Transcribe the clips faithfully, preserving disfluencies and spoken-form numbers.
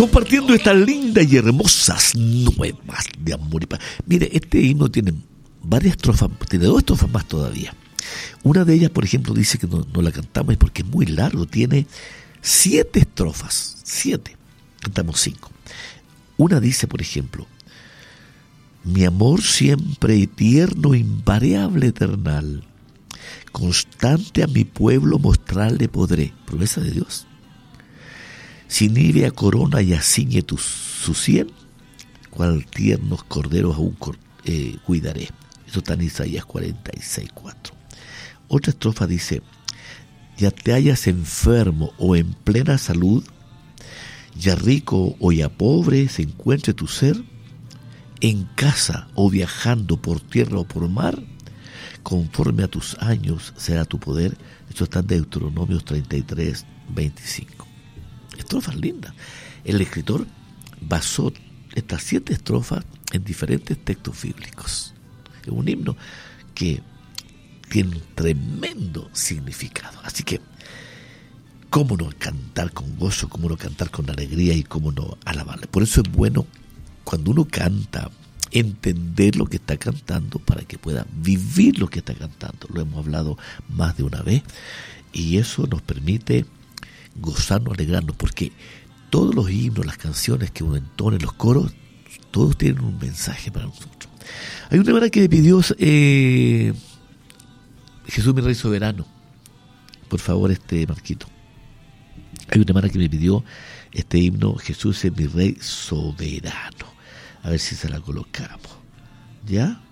compartiendo estas lindas y hermosas nuevas de amor y paz. Mire, este himno tiene varias estrofas, tiene dos estrofas más todavía. Una de ellas, por ejemplo, dice que no, no la cantamos porque es muy largo, tiene siete estrofas, siete, cantamos cinco. Una dice, por ejemplo, mi amor siempre y tierno, invariable, eternal, constante a mi pueblo mostrarle podré, promesa de Dios. Si nivea corona y aciñe tu, su sien, cual tiernos corderos aún eh, cuidaré. Eso está en Isaías cuarenta y seis, cuatro. Otra estrofa dice, ya te hallas enfermo o en plena salud, ya rico o ya pobre se encuentre tu ser, en casa o viajando por tierra o por mar, conforme a tus años será tu poder. Esto está en Deuteronomios treinta y tres, veinticinco. Estrofas lindas. El escritor basó estas siete estrofas en diferentes textos bíblicos. Es un himno que tiene un tremendo significado. Así que, ¿cómo no cantar con gozo? ¿Cómo no cantar con alegría? Y cómo no alabarle. Por eso es bueno, cuando uno canta, entender lo que está cantando para que pueda vivir lo que está cantando. Lo hemos hablado más de una vez. Y eso nos permite gozarnos, alegrarnos, porque todos los himnos, las canciones que uno entona, los coros, todos tienen un mensaje para nosotros. Hay una hermana que me pidió eh, Jesús mi Rey Soberano. Por favor, este Marquito. Hay una hermana que me pidió este himno, Jesús es mi Rey Soberano. A ver si se la colocamos. ¿Ya?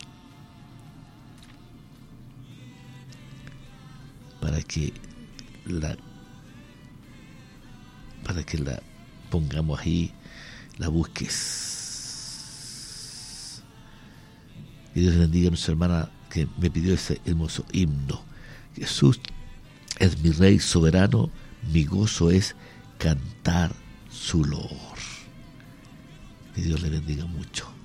Para que la para que la pongamos ahí, la busques. Que Dios bendiga a nuestra hermana que me pidió ese hermoso himno. Jesús es mi Rey soberano, mi gozo es cantar su loor. Que Dios le bendiga mucho.